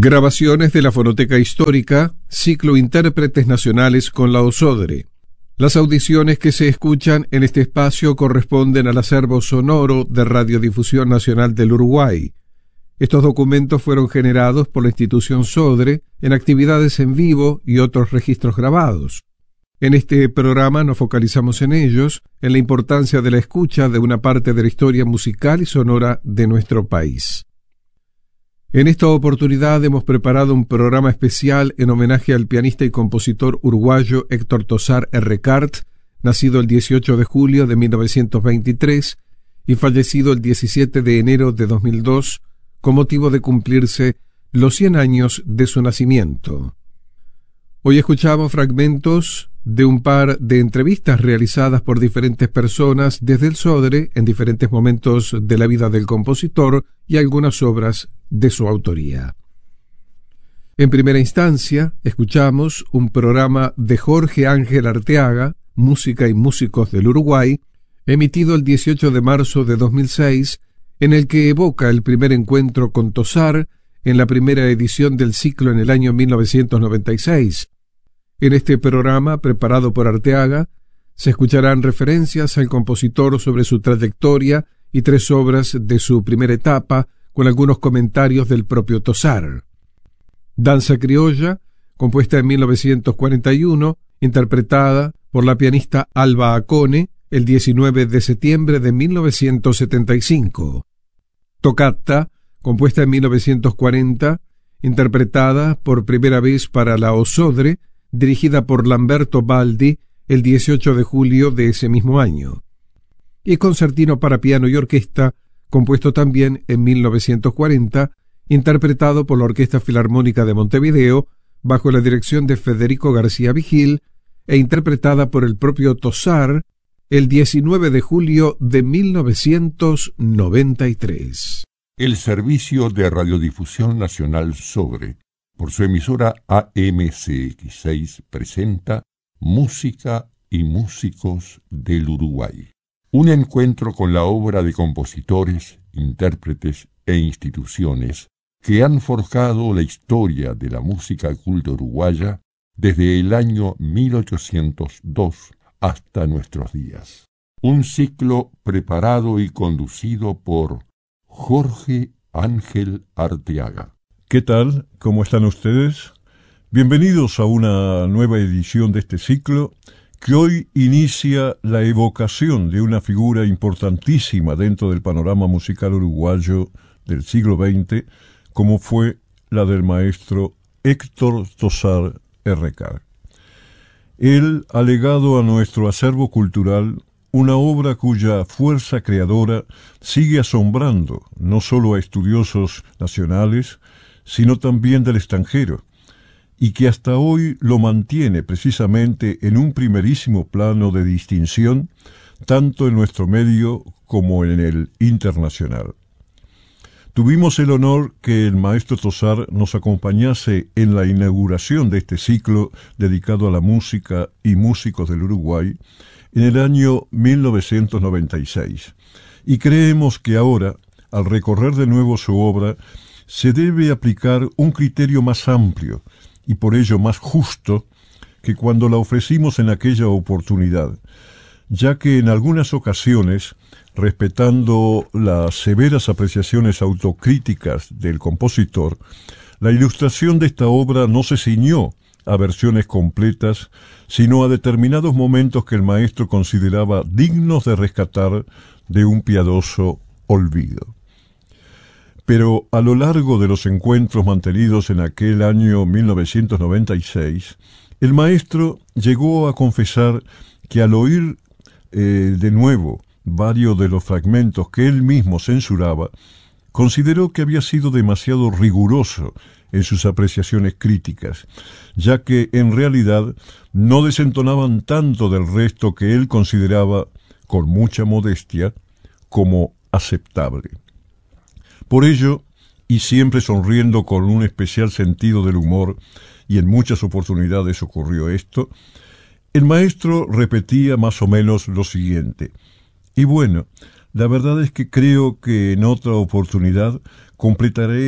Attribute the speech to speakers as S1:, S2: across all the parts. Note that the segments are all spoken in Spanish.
S1: Grabaciones de la Fonoteca Histórica, ciclo Intérpretes Nacionales con la OSODRE. Las audiciones que se escuchan en este espacio corresponden al acervo sonoro de Radiodifusión Nacional del Uruguay. Estos documentos fueron generados por la institución SODRE en actividades en vivo y otros registros grabados. En este programa nos focalizamos en ellos, en la importancia de la escucha de una parte de la historia musical y sonora de nuestro país. En esta oportunidad hemos preparado un programa especial en homenaje al pianista y compositor uruguayo Héctor Tosar Errecart, nacido el 18 de julio de 1923 y fallecido el 17 de enero de 2002, con motivo de cumplirse los 100 años de su nacimiento. Hoy escuchamos fragmentos de un par de entrevistas realizadas por diferentes personas desde el SODRE en diferentes momentos de la vida del compositor y algunas obras de su autoría. En primera instancia, escuchamos un programa de Jorge Ángel Arteaga, Música y Músicos del Uruguay, emitido el 18 de marzo de 2006, en el que evoca el primer encuentro con Tosar en la primera edición del ciclo en el año 1996. En este programa, preparado por Arteaga, se escucharán referencias al compositor sobre su trayectoria y 3 obras de su primera etapa, con algunos comentarios del propio Tosar. Danza criolla, compuesta en 1941, interpretada por la pianista Alba Acone el 19 de septiembre de 1975. Toccata, compuesta en 1940, interpretada por primera vez para la OSODRE, dirigida por Lamberto Baldi el 18 de julio de ese mismo año. Y concertino para piano y orquesta, compuesto también en 1940, interpretado por la Orquesta Filarmónica de Montevideo, bajo la dirección de Federico García Vigil, e interpretada por el propio Tosar el 19 de julio de 1993.
S2: El Servicio de Radiodifusión Nacional SODRE, por su emisora AMCX6, presenta Música y Músicos del Uruguay. Un encuentro con la obra de compositores, intérpretes e instituciones que han forjado la historia de la música culta uruguaya desde el año 1802 hasta nuestros días. Un ciclo preparado y conducido por Jorge Ángel Arteaga.
S3: ¿Qué tal? ¿Cómo están ustedes? Bienvenidos a una nueva edición de este ciclo que hoy inicia la evocación de una figura importantísima dentro del panorama musical uruguayo del siglo XX, como fue la del maestro Héctor Tosar Errecart. Él ha legado a nuestro acervo cultural una obra cuya fuerza creadora sigue asombrando no solo a estudiosos nacionales, sino también del extranjero, y que hasta hoy lo mantiene precisamente en un primerísimo plano de distinción, tanto en nuestro medio como en el internacional. Tuvimos el honor que el maestro Tosar nos acompañase en la inauguración de este ciclo dedicado a la música y músicos del Uruguay en el año 1996, y creemos que ahora, al recorrer de nuevo su obra, se debe aplicar un criterio más amplio y por ello más justo que cuando la ofrecimos en aquella oportunidad, ya que en algunas ocasiones, respetando las severas apreciaciones autocríticas del compositor, la ilustración de esta obra no se ciñó a versiones completas, sino a determinados momentos que el maestro consideraba dignos de rescatar de un piadoso olvido. Pero a lo largo de los encuentros mantenidos en aquel año 1996, el maestro llegó a confesar que al oír de nuevo varios de los fragmentos que él mismo censuraba, consideró que había sido demasiado riguroso en sus apreciaciones críticas, ya que en realidad no desentonaban tanto del resto que él consideraba, con mucha modestia, como aceptable. Por ello, y siempre sonriendo con un especial sentido del humor, y en muchas oportunidades ocurrió esto, el maestro repetía más o menos lo siguiente: y bueno, la verdad es que creo que en otra oportunidad completaré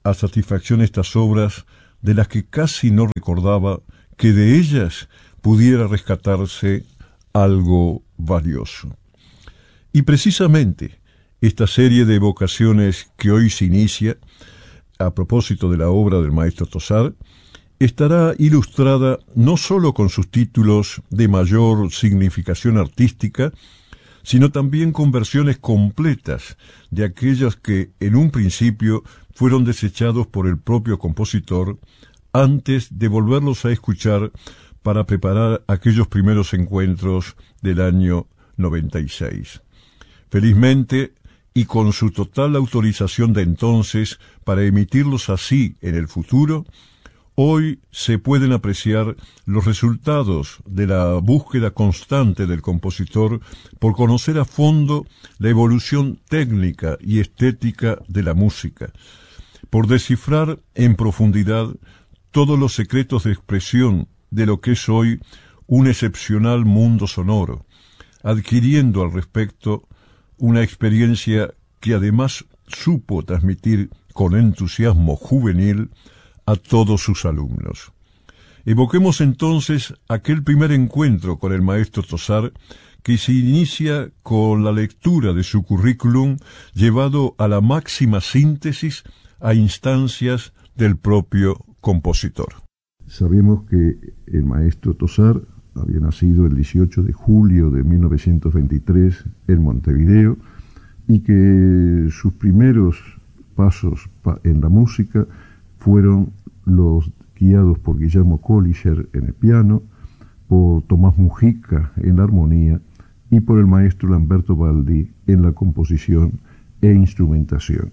S3: a satisfacción estas obras de las que casi no recordaba que de ellas pudiera rescatarse algo valioso. Y precisamente esta serie de evocaciones que hoy se inicia, a propósito de la obra del maestro Tosar, estará ilustrada no sólo con sus títulos de mayor significación artística, sino también con versiones completas de aquellas que en un principio fueron desechados por el propio compositor antes de volverlos a escuchar para preparar aquellos primeros encuentros del año 96. Felizmente, y con su total autorización de entonces para emitirlos así en el futuro, hoy se pueden apreciar los resultados de la búsqueda constante del compositor por conocer a fondo la evolución técnica y estética de la música, por descifrar en profundidad todos los secretos de expresión de lo que es hoy un excepcional mundo sonoro, adquiriendo al respecto una experiencia que además supo transmitir con entusiasmo juvenil a todos sus alumnos. Evoquemos entonces aquel primer encuentro con el maestro Tosar, que se inicia con la lectura de su currículum llevado a la máxima síntesis a instancias del propio compositor.
S4: Sabemos que el maestro Tosar había nacido el 18 de julio de 1923 en Montevideo y que sus primeros pasos en la música fueron los guiados por Guillermo Collier en el piano, por Tomás Mujica en la armonía y por el maestro Lamberto Baldi en la composición e instrumentación.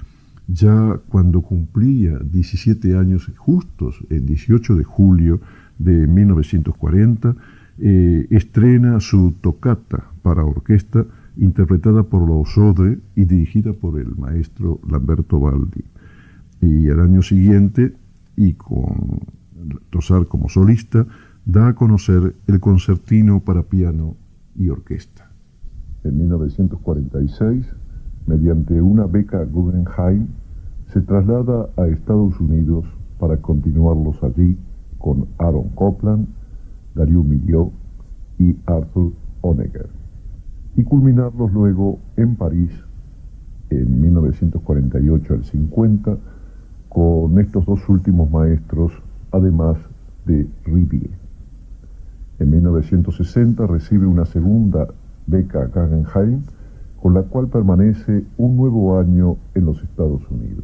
S4: Ya cuando cumplía 17 años justos, el 18 de julio de 1940, estrena su tocata para orquesta interpretada por Lausodre y dirigida por el maestro Lamberto Baldi. Y al año siguiente, y con Tosar como solista, da a conocer el concertino para piano y orquesta.
S2: En 1946, mediante una beca Guggenheim, se traslada a Estados Unidos para continuarlos allí con Aaron Copland, Darío Milhaud y Arthur Honegger, y culminarlos luego en París en 1948 al 50 con estos dos últimos maestros, además de Rivière. En 1960 recibe una segunda beca Guggenheim, con la cual permanece un nuevo año en los Estados Unidos.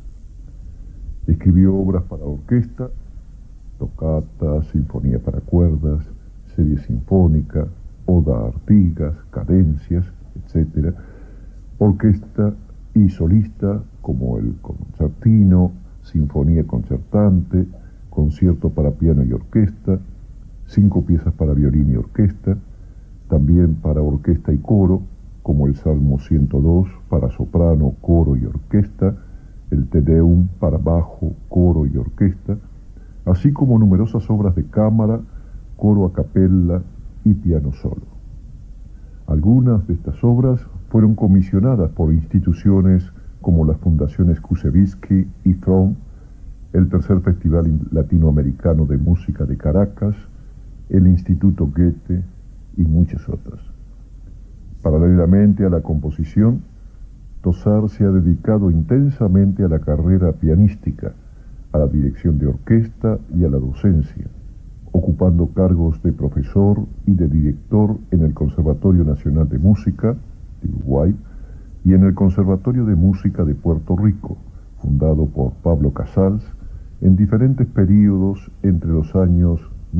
S2: Escribió obras para orquesta, tocata, sinfonía para cuerdas, serie sinfónica, oda a Artigas, cadencias, etc., orquesta y solista como el concertino, sinfonía concertante, concierto para piano y orquesta, 5 piezas para violín y orquesta, también para orquesta y coro, como el Salmo 102 para soprano, coro y orquesta, el Te Deum para bajo, coro y orquesta, así como numerosas obras de cámara, coro a capella y piano solo. Algunas de estas obras fueron comisionadas por instituciones como las fundaciones Kusevitzky y Throne, el tercer Festival Latinoamericano de Música de Caracas, el Instituto Goethe y muchas otras. Paralelamente a la composición, Tosar se ha dedicado intensamente a la carrera pianística, a la dirección de orquesta y a la docencia, ocupando cargos de profesor y de director en el Conservatorio Nacional de Música de Uruguay y en el Conservatorio de Música de Puerto Rico, fundado por Pablo Casals, en diferentes períodos entre los años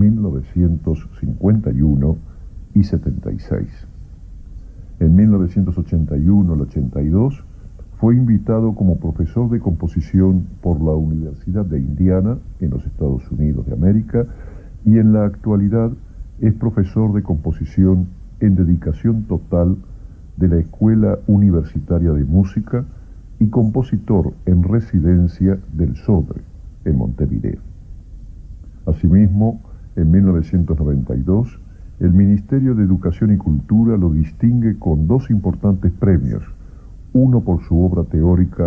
S2: 1951 y 76. En 1981 al 82 fue invitado como profesor de composición por la Universidad de Indiana en los Estados Unidos de América y en la actualidad es profesor de composición en dedicación total de la Escuela Universitaria de Música y compositor en residencia del Sodre en Montevideo. Asimismo, en 1992, el Ministerio de Educación y Cultura lo distingue con 2 importantes premios, uno por su obra teórica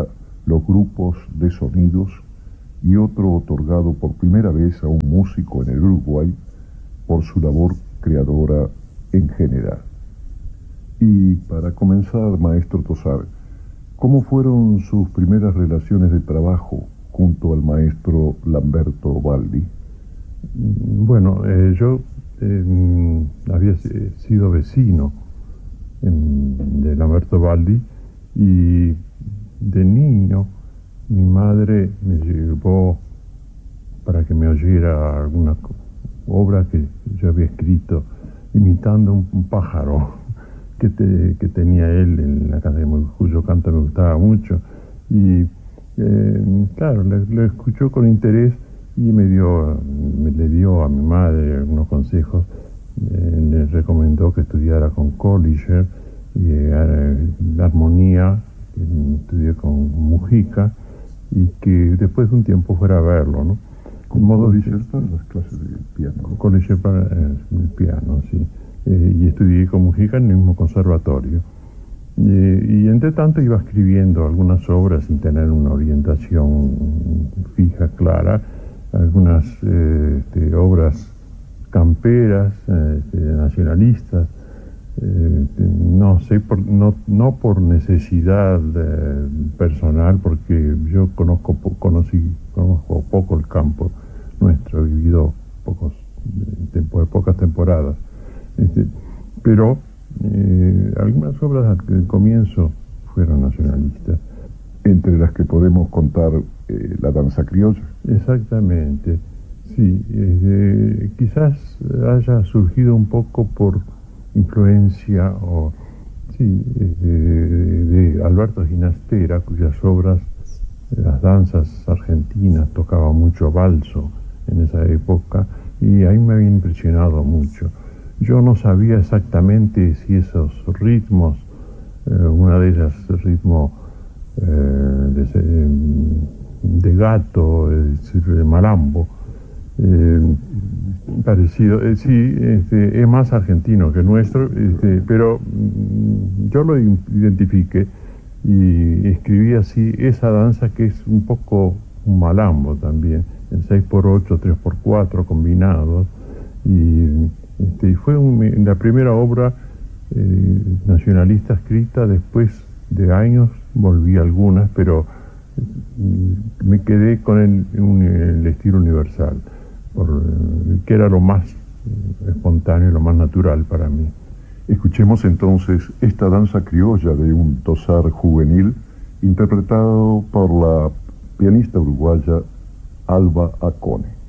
S4: los grupos de sonidos y otro otorgado por primera vez a un músico en el Uruguay por su labor creadora en general. Y para comenzar, maestro Tosar, ¿cómo fueron sus primeras relaciones de trabajo junto al maestro Lamberto Baldi?
S5: Bueno, yo había sido vecino de Lamberto Baldi, y de niño mi madre me llevó para que me oyera alguna obra que yo había escrito imitando un pájaro que tenía él en la casa, cuyo canto me gustaba mucho, y claro, lo escuchó con interés y le dio a mi madre algunos consejos. Le recomendó que estudiara con Colliger y la armonía, que estudié con Mujica, y que después de un tiempo fuera a verlo, ¿no?
S4: ¿Con modo disertar las clases de piano?
S5: Con Colliger para el piano, sí. Y estudié con Mujica en el mismo conservatorio. Y entre tanto iba escribiendo algunas obras sin tener una orientación fija, clara, algunas obras camperas, nacionalistas, no sé, no por necesidad personal, porque yo conozco poco el campo nuestro, he vivido pocas temporadas, pero algunas obras al comienzo fueron nacionalistas.
S4: Entre las que podemos contar la danza criolla.
S5: Exactamente, sí. Quizás haya surgido un poco por influencia de Alberto Ginastera, cuyas obras, las danzas argentinas, tocaba mucho valso en esa época, y ahí me había impresionado mucho. Yo no sabía exactamente si esos ritmos, una de ellas ritmo de gato, de malambo, parecido, sí, es más argentino que nuestro, pero yo lo identifiqué y escribí así esa danza, que es un poco un malambo también, en 6x8, 3x4 combinados, y fue la primera obra nacionalista escrita. Después de años volví a algunas, pero me quedé con el estilo universal, que era lo más espontáneo, lo más natural para mí.
S4: Escuchemos entonces esta danza criolla de un Tosar juvenil, interpretado por la pianista uruguaya Alba Acone.